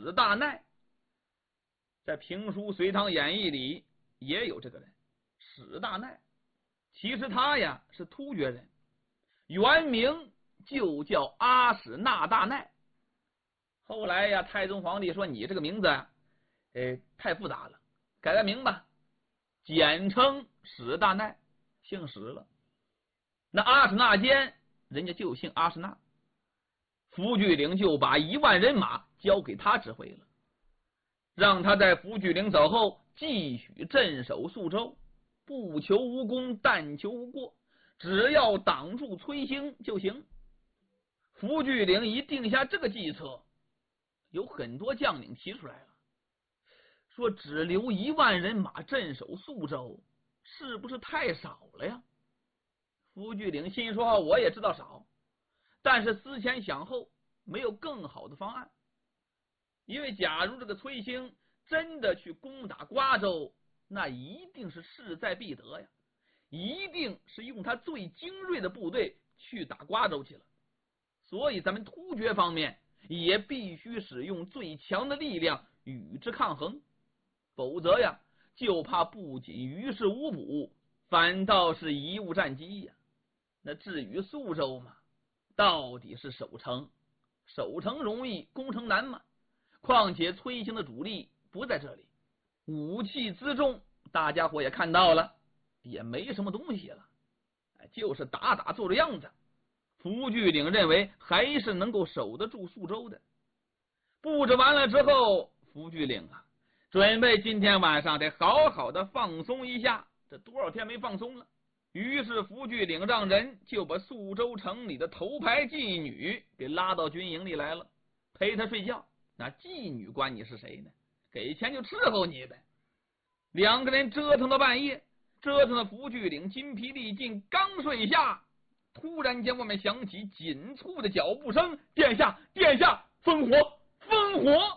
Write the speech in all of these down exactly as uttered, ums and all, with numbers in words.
史大奈。在评书《隋唐演义》里也有这个人史大奈，其实他呀是突厥人，原名就叫阿史那大奈。后来呀，太宗皇帝说你这个名字啊，哎，太复杂了，改个名吧，简称史大奈，姓史了。那阿史那监人家就姓阿史那，福聚领就把一万人马交给他指挥了，让他在福聚领走后继续镇守宿州，不求无功，但求无过，只要挡住崔兴就行。福聚领一定下这个计策，有很多将领提出来了，说只留一万人马镇守宿州，是不是太少了呀？福聚领心说我也知道少，但是思前想后，没有更好的方案。因为假如这个崔兴真的去攻打瓜州，那一定是势在必得呀，一定是用他最精锐的部队去打瓜州去了。所以咱们突厥方面也必须使用最强的力量与之抗衡，否则呀，就怕不仅于事无补，反倒是贻误战机呀。那至于宿州嘛，到底是守城，守城容易攻城难嘛，况且崔兴的主力不在这里，武器辎重大家伙也看到了，也没什么东西了，就是打打做做样子。福聚领认为还是能够守得住宿州的。布置完了之后，福聚领啊，准备今天晚上得好好的放松一下，这多少天没放松了。于是福聚领让人就把宿州城里的头牌妓女给拉到军营里来了，陪她睡觉。那妓女管你是谁呢？给钱就伺候你呗。两个人折腾到半夜，折腾的福聚领筋疲力尽，刚睡下，突然间外面响起紧促的脚步声，殿下殿下，烽火烽火！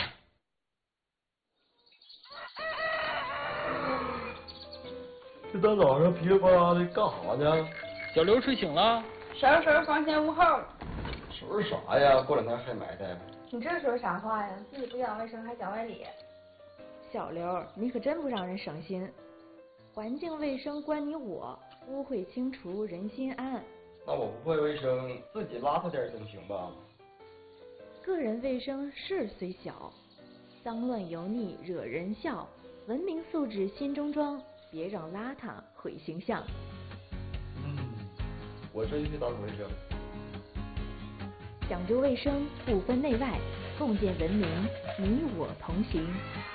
这大早上噼里啪啦的干啥呢？ 小刘睡醒了， 收拾收拾房前屋后。 收拾啥呀？过两天还埋汰。 你这说啥话呀？自己不讲卫生还讲外理。 小刘，你可真不让人省心。环境卫生关你我，污秽清除人心安。 那我不会卫生，自己邋遢点总行吧？ 个人卫生事虽小，脏乱油腻惹人笑，文明素质心中装，别让邋遢毁形象。 嗯，我这就去打扫卫生。 讲究卫生，不分内外，共建文明，你我同行。